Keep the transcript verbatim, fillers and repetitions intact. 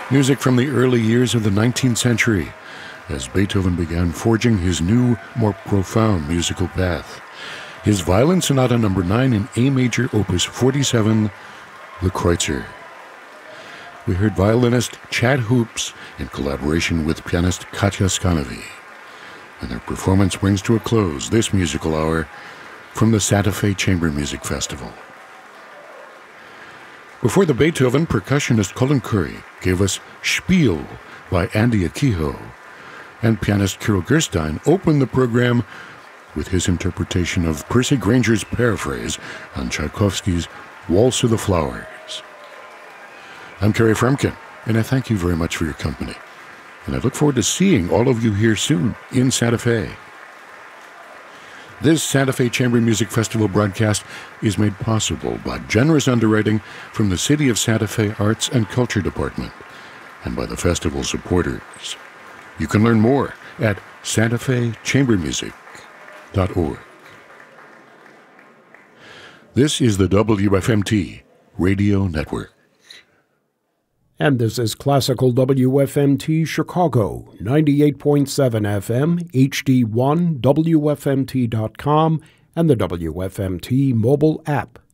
Music from the early years of the nineteenth century, as Beethoven began forging his new, more profound musical path. His Violin Sonata number nine in A major, opus forty-seven, the Kreutzer. We heard violinist Chad Hoops in collaboration with pianist Katja Scanevi. And their performance brings to a close this musical hour from the Santa Fe Chamber Music Festival. Before the Beethoven, percussionist Colin Curry gave us Spiel by Andy Akiho, and pianist Kirill Gerstein opened the program with his interpretation of Percy Granger's paraphrase on Tchaikovsky's Waltz of the Flowers. I'm Kerry Frumkin, and I thank you very much for your company. And I look forward to seeing all of you here soon in Santa Fe. This Santa Fe Chamber Music Festival broadcast is made possible by generous underwriting from the City of Santa Fe Arts and Culture Department and by the festival supporters. You can learn more at santa fe chamber music dot org. This is the W F M T Radio Network. And this is Classical W F M T Chicago, ninety-eight point seven F M, H D one, W F M T dot com, and the W F M T mobile app.